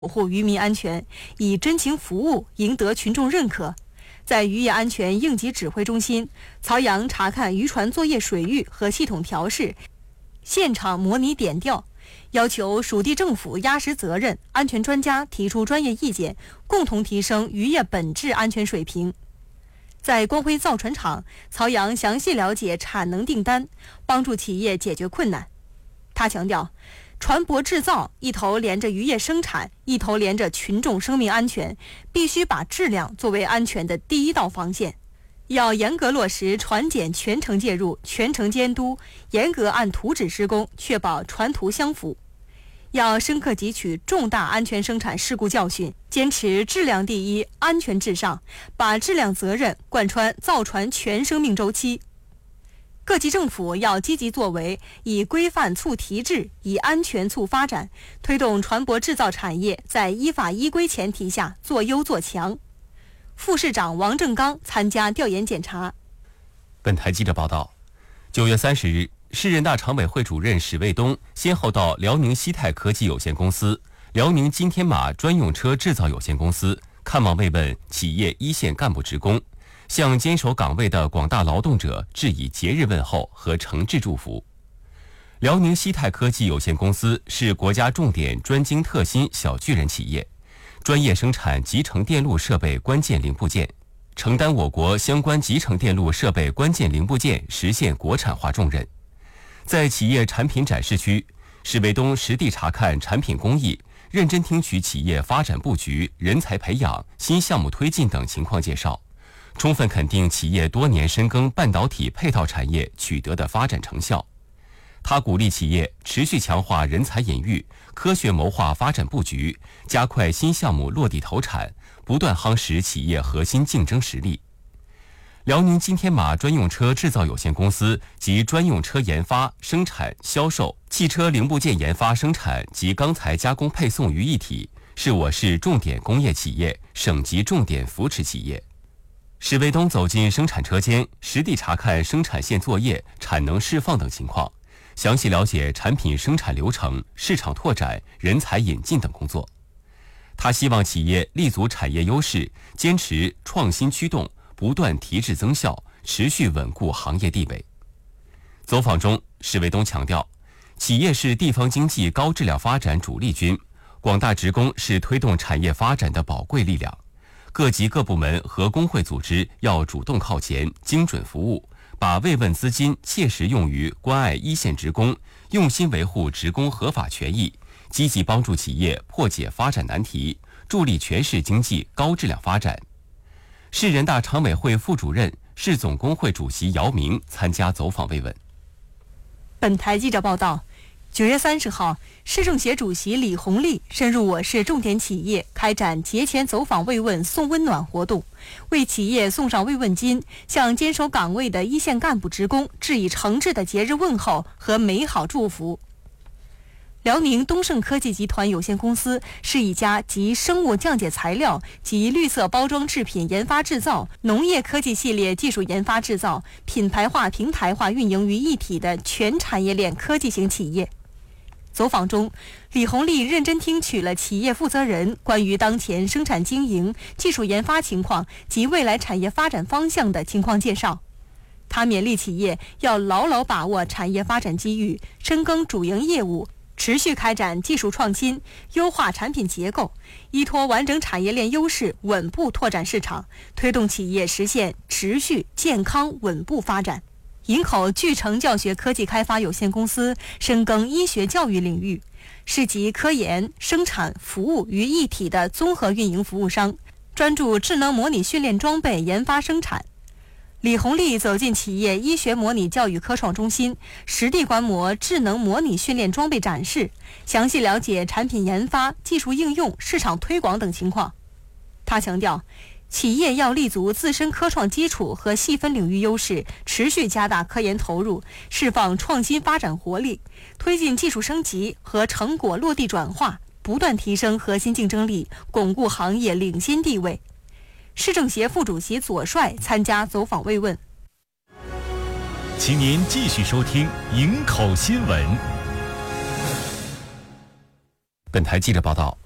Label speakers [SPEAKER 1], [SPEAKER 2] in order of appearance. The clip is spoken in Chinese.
[SPEAKER 1] 保护渔民安全，以真情服务赢得群众认可。在渔业安全应急指挥中心，曹阳查看渔船作业水域和系统调试，现场模拟点钓，要求属地政府压实责任，安全专家提出专业意见，共同提升渔业本质安全水平。在光辉造船厂，曹阳详细了解产能订单，帮助企业解决困难。他强调，船舶制造一头连着渔业生产，一头连着群众生命安全，必须把质量作为安全的第一道防线。要严格落实船检全程介入、全程监督，严格按图纸施工，确保船图相符。要深刻汲取重大安全生产事故教训，坚持质量第一、安全至上，把质量责任贯穿造船全生命周期。各级政府要积极作为，以规范促提质，以安全促发展，推动船舶制造产业在依法依规前提下做优做强。副市长王正刚参加调研检查。
[SPEAKER 2] 本台记者报道，9月30日，市人大常委会主任史卫东先后到辽宁西泰科技有限公司、辽宁金天马专用车制造有限公司看望慰问企业一线干部职工，向坚守岗位的广大劳动者致以节日问候和诚挚祝福。辽宁西泰科技有限公司是国家重点专精特新小巨人企业，专业生产集成电路设备关键零部件，承担我国相关集成电路设备关键零部件实现国产化重任。在企业产品展示区，史卫东实地查看产品工艺，认真听取企业发展布局、人才培养、新项目推进等情况介绍，充分肯定企业多年深耕半导体配套产业取得的发展成效。他鼓励企业持续强化人才引育，科学谋划发展布局，加快新项目落地投产，不断夯实企业核心竞争实力。辽宁金天马专用车制造有限公司及专用车研发、生产、销售、汽车零部件研发生产及钢材加工配送于一体，是我市重点工业企业、省级重点扶持企业。史卫东走进生产车间，实地查看生产线作业、产能释放等情况，详细了解产品生产流程、市场拓展、人才引进等工作。他希望企业立足产业优势，坚持创新驱动，不断提质增效，持续稳固行业地位。走访中，史卫东强调，企业是地方经济高质量发展主力军，广大职工是推动产业发展的宝贵力量。各级各部门和工会组织要主动靠前，精准服务，把慰问资金切实用于关爱一线职工，用心维护职工合法权益，积极帮助企业破解发展难题，助力全市经济高质量发展。市人大常委会副主任、市总工会主席姚明参加走访慰问。
[SPEAKER 1] 本台记者报道，9月30号，市政协主席李红利深入我市重点企业，开展节前走访慰问送温暖活动，为企业送上慰问金，向坚守岗位的一线干部职工致以诚挚的节日问候和美好祝福。辽宁东盛科技集团有限公司是一家集生物降解材料及绿色包装制品研发制造、农业科技系列技术研发制造、品牌化平台化运营于一体的全产业链科技型企业。走访中，李红利认真听取了企业负责人关于当前生产经营、技术研发情况及未来产业发展方向的情况介绍。他勉励企业要牢牢把握产业发展机遇，深耕主营业务，持续开展技术创新，优化产品结构，依托完整产业链优势，稳步拓展市场，推动企业实现持续健康稳步发展。营口聚成教学科技开发有限公司深耕医学教育领域，是集科研、生产、服务于一体的综合运营服务商，专注智能模拟训练装备研发生产。李红利走进企业医学模拟教育科创中心，实地观摩智能模拟训练装备展示，详细了解产品研发、技术应用、市场推广等情况。他强调，企业要立足自身科创基础和细分领域优势，持续加大科研投入，释放创新发展活力，推进技术升级和成果落地转化，不断提升核心竞争力，巩固行业领先地位。市政协副主席左帅参加走访慰问。
[SPEAKER 3] 请您继续收听营口新闻。
[SPEAKER 2] 本台记者报道，